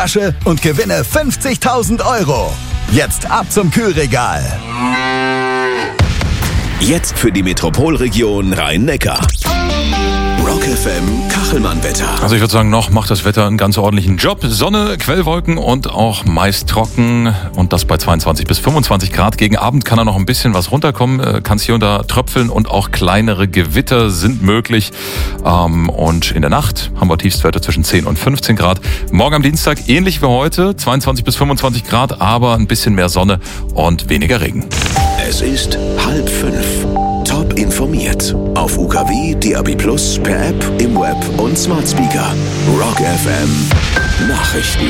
und gewinne 50.000 Euro. Jetzt ab zum Kühlregal. Jetzt für die Metropolregion Rhein-Neckar. Rock FM Kachelmann-Wetter. Also ich würde sagen, noch macht das Wetter einen ganz ordentlichen Job. Sonne, Quellwolken und auch meist trocken. Und das bei 22 bis 25 Grad. Gegen Abend kann da noch ein bisschen was runterkommen. Kann es hier und da tröpfeln und auch kleinere Gewitter sind möglich. Und in der Nacht haben wir Tiefstwerte zwischen 10 und 15 Grad. Morgen am Dienstag ähnlich wie heute. 22 bis 25 Grad, aber ein bisschen mehr Sonne und weniger Regen. Es ist 4:30. Top informiert. Auf UKW, DAB+, per App, im Web und Smart Speaker. Rock FM Nachrichten.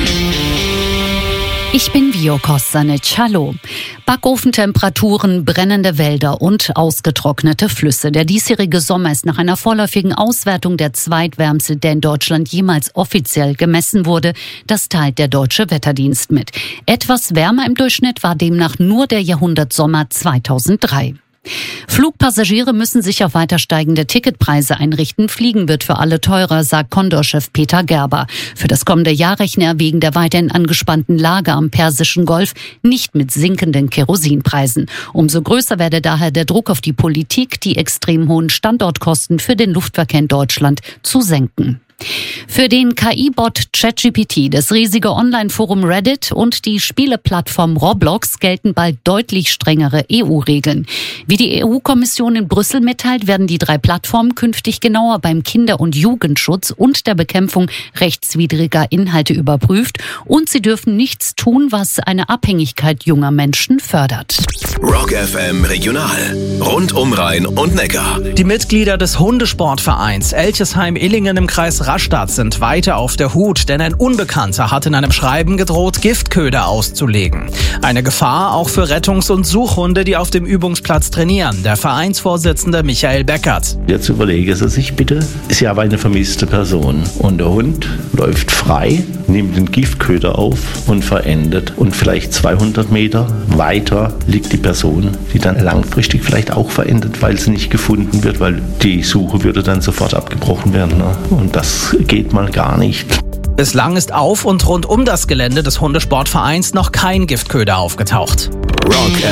Ich bin Vio Kostanic. Hallo. Backofentemperaturen, brennende Wälder und ausgetrocknete Flüsse. Der diesjährige Sommer ist nach einer vorläufigen Auswertung der zweitwärmste, der in Deutschland jemals offiziell gemessen wurde. Das teilt der Deutsche Wetterdienst mit. Etwas wärmer im Durchschnitt war demnach nur der Jahrhundertsommer 2003. Flugpassagiere müssen sich auf weiter steigende Ticketpreise einrichten. Fliegen wird für alle teurer, sagt Condor-Chef Peter Gerber. Für das kommende Jahr rechne er wegen der weiterhin angespannten Lage am Persischen Golf nicht mit sinkenden Kerosinpreisen. Umso größer werde daher der Druck auf die Politik, die extrem hohen Standortkosten für den Luftverkehr in Deutschland zu senken. Für den KI-Bot ChatGPT, das riesige Online-Forum Reddit und die Spieleplattform Roblox gelten bald deutlich strengere EU-Regeln. Wie die EU-Kommission in Brüssel mitteilt, werden die 3 Plattformen künftig genauer beim Kinder- und Jugendschutz und der Bekämpfung rechtswidriger Inhalte überprüft und sie dürfen nichts tun, was eine Abhängigkeit junger Menschen fördert. Rock FM Regional. Rund um Rhein und Neckar. Die Mitglieder des Hundesportvereins Elchesheim-Illingen im Kreis Rastatt sind weiter auf der Hut, denn ein Unbekannter hat in einem Schreiben gedroht, Giftköder auszulegen. Eine Gefahr auch für Rettungs- und Suchhunde, die auf dem Übungsplatz trainieren. Der Vereinsvorsitzende Michael Beckert. Jetzt überlege Sie sich bitte, ist ja aber eine vermisste Person und der Hund läuft frei, nimmt den Giftköder auf und verendet und vielleicht 200 Meter weiter liegt die Person, die dann langfristig vielleicht auch verendet, weil sie nicht gefunden wird, weil die Suche würde dann sofort abgebrochen werden. Ne? Und das geht mal gar nicht. Bislang ist auf und rund um das Gelände des Hundesportvereins noch kein Giftköder aufgetaucht. Rock